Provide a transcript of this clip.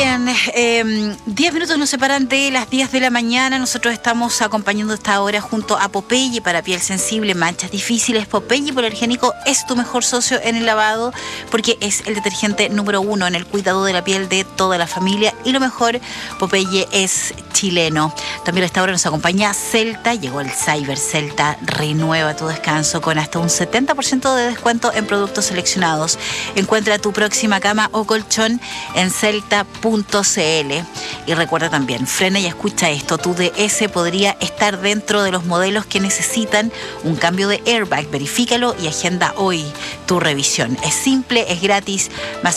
Bien, 10 minutos nos separan de las 10 de la mañana. Nosotros estamos acompañando esta hora junto a Popeye para piel sensible, manchas difíciles. Popeye Hipoalergénico es tu mejor socio en el lavado porque es el detergente número 1 en el cuidado de la piel de toda la familia. Y lo mejor, Popeye es chileno. También a esta hora nos acompaña Celta. Llegó el Cyber Celta. Renueva tu descanso con hasta un 70% de descuento en productos seleccionados. Encuentra tu próxima cama o colchón en celta.cl. Y recuerda también, frena y escucha esto, tu DS podría estar dentro de los modelos que necesitan un cambio de airbag. Verifícalo y agenda hoy tu revisión. Es simple, es gratis, más